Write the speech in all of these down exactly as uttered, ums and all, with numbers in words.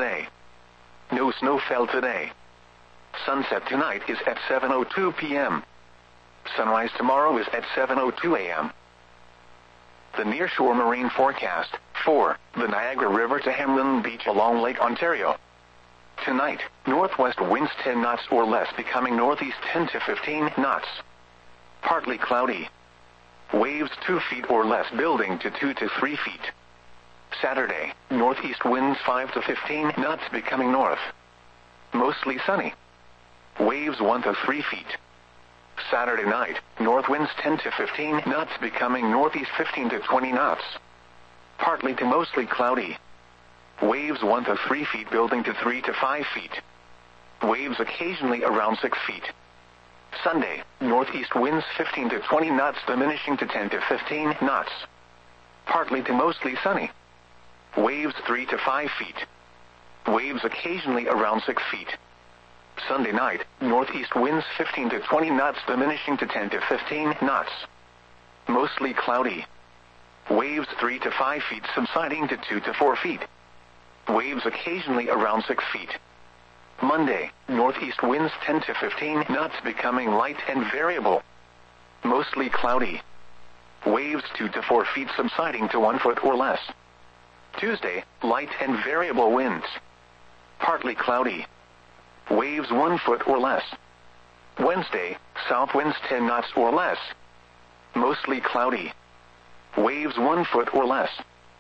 today. No snow fell today. Sunset tonight is at seven oh two p m Sunrise tomorrow is at seven oh two a m The nearshore marine forecast, for the Niagara River to Hamlin Beach along Lake Ontario. Tonight, northwest winds ten knots or less becoming northeast ten to fifteen knots. Partly cloudy. Waves two feet or less building to two to three feet. Saturday, northeast winds five to fifteen knots becoming north. Mostly sunny. Waves one to three feet. Saturday night, north winds ten to fifteen knots becoming northeast fifteen to twenty knots. Partly to mostly cloudy. Waves one to three feet building to three to five feet. Waves occasionally around six feet. Sunday, northeast winds fifteen to twenty knots diminishing to ten to fifteen knots. Partly to mostly sunny. Waves three to five feet. Waves occasionally around six feet. Sunday night, northeast winds fifteen to twenty knots diminishing to ten to fifteen knots. Mostly cloudy. Waves three to five feet subsiding to two to four feet. Waves occasionally around six feet. Monday, northeast winds ten to fifteen knots becoming light and variable. Mostly cloudy. Waves two to four feet subsiding to one foot or less. Tuesday, light and variable winds. Partly cloudy. Waves one foot or less. Wednesday, south winds ten knots or less. Mostly cloudy. Waves one foot or less.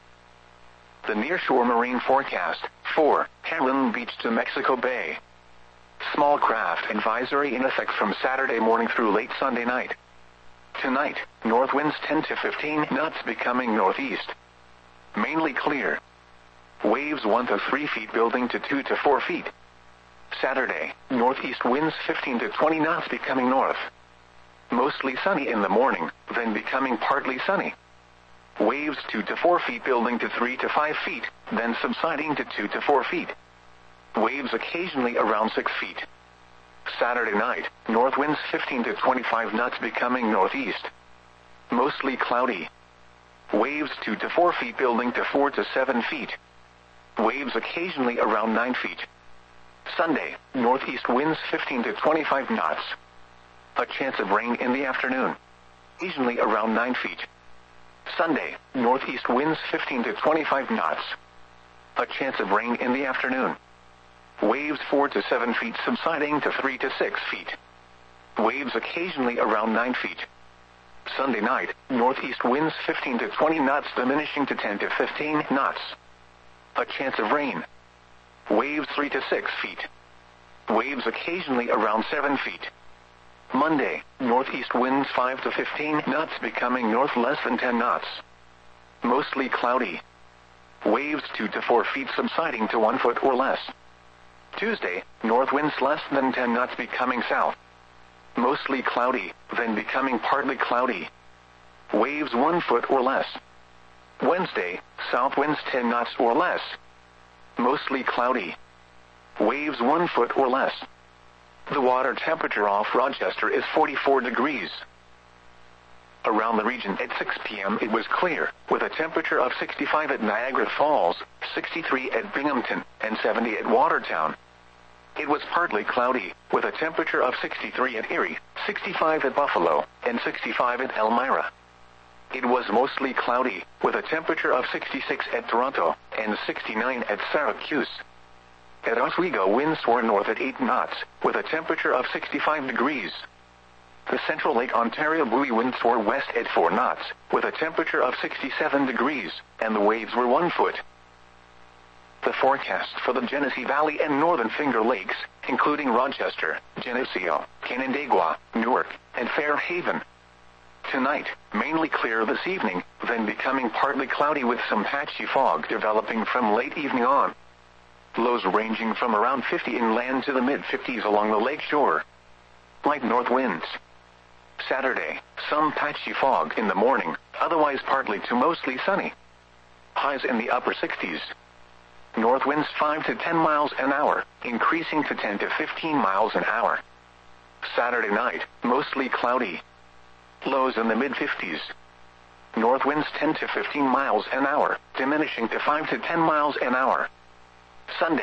The nearshore marine forecast, for Hamlin Beach to Mexico Bay. Small craft advisory in effect from Saturday morning through late Sunday night. Tonight, north winds ten to fifteen knots becoming northeast. Mainly clear. Waves one to three feet building to two to four feet. Saturday, northeast winds fifteen to twenty knots becoming north. Mostly sunny in the morning, then becoming partly sunny. Waves two to four feet building to three to five feet, then subsiding to two to four feet. Waves occasionally around six feet. Saturday night, north winds fifteen to twenty-five knots becoming northeast. Mostly cloudy. Waves two to four feet building to four to seven feet. Waves occasionally around nine feet. Sunday, northeast winds fifteen to twenty-five knots. A chance of rain in the afternoon. Occasionally around nine feet. Sunday, northeast winds fifteen to twenty-five knots. A chance of rain in the afternoon. Waves four to seven feet subsiding to three to six feet. Waves occasionally around nine feet. Sunday night, northeast winds fifteen to twenty knots diminishing to ten to fifteen knots. A chance of rain. Waves three to six feet. Waves occasionally around seven feet. Monday, northeast winds five to fifteen knots becoming north less than ten knots. Mostly cloudy. Waves two to four feet subsiding to one foot or less. Tuesday, north winds less than ten knots becoming south. Mostly cloudy, then becoming partly cloudy. Waves one foot or less. Wednesday, south winds ten knots or less. Mostly cloudy. Waves one foot or less. The water temperature off Rochester is forty-four degrees. Around the region at six p m it was clear, with a temperature of sixty-five at Niagara Falls, sixty-three at Binghamton, and seventy at Watertown. It was partly cloudy, with a temperature of sixty-three at Erie, sixty-five at Buffalo, and sixty-five at Elmira. It was mostly cloudy, with a temperature of sixty-six at Toronto, and sixty-nine at Syracuse. At Oswego winds were north at eight knots, with a temperature of sixty-five degrees. The Central Lake Ontario buoy winds were west at four knots, with a temperature of sixty-seven degrees, and the waves were one foot. The forecast for the Genesee Valley and Northern Finger Lakes, including Rochester, Geneseo, Canandaigua, Newark, and Fairhaven. Tonight, mainly clear this evening, then becoming partly cloudy with some patchy fog developing from late evening on. Lows ranging from around fifty inland to the mid-fifties along the lake shore. Light north winds. Saturday, some patchy fog in the morning, otherwise partly to mostly sunny. Highs in the upper sixties. North winds five to ten miles an hour, increasing to ten to fifteen miles an hour. Saturday night, mostly cloudy. Lows in the mid-fifties. North winds ten to fifteen miles an hour, diminishing to five to ten miles an hour. Sunday.